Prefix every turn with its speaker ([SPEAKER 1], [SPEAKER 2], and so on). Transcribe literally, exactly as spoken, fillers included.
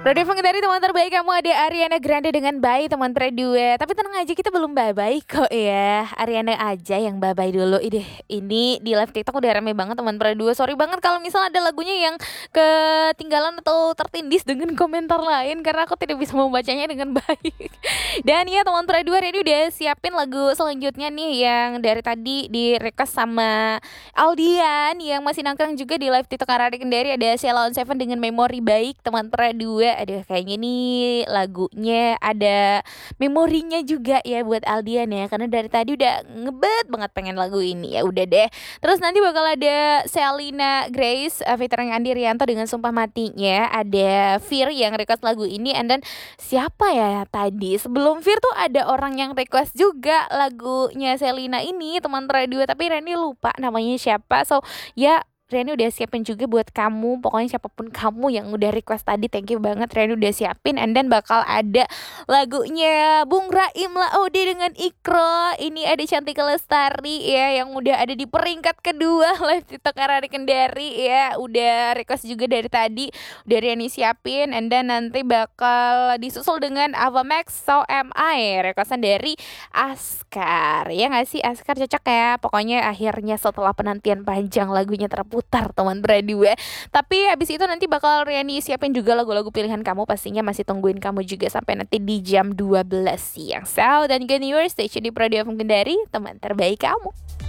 [SPEAKER 1] Radio Pengendari teman terbaik kamu ada Ariana Grande dengan Bye teman Predue. Tapi tenang aja kita belum bye-bye kok ya. Ariana aja yang bye-bye dulu. Ide ini di live TikTok udah rame banget teman Predue. Sorry banget kalau misalnya ada lagunya yang ketinggalan atau tertindis dengan komentar lain karena aku tidak bisa membacanya dengan baik. Dan ya teman Predue ini udah siapin lagu selanjutnya nih yang dari tadi di request sama Aldian yang masih nangkrang juga di live TikTok Ariana Kendari. Ada Sheila on Seven dengan Memori Baik teman Predue. Aduh kayaknya nih lagunya ada memorinya juga ya buat Aldian ya, karena dari tadi udah ngebet banget pengen lagu ini. Ya udah deh. Terus nanti bakal ada Selina Grace uh, featuring Andi Rianto dengan Sumpah Matinya. Ada Fir yang request lagu ini, and then siapa ya tadi sebelum Fir tuh ada orang yang request juga lagunya Selina ini teman Predue, tapi Reni lupa namanya siapa. So ya Reni udah siapin juga buat kamu. Pokoknya siapapun kamu yang udah request tadi, thank you banget Reni udah siapin. And then bakal ada lagunya Bung Raim Laode dengan Ikro. Ini ada Cantika Lestari ya yang udah ada di peringkat kedua live TikTok Ariana Kendari ya. Udah request juga dari tadi, udah Reni siapin. And then nanti bakal disusul dengan Ava Max So Am I, requestan dari Askar. Ya gak sih Askar, cocok ya. Pokoknya akhirnya setelah penantian panjang lagunya terputar teman Predue. Tapi habis itu nanti bakal Riani siapin juga lagu-lagu pilihan kamu. Pastinya masih tungguin kamu juga sampai nanti di jam dua belas siang. So, dan again your station di Radio Kendari, teman terbaik kamu.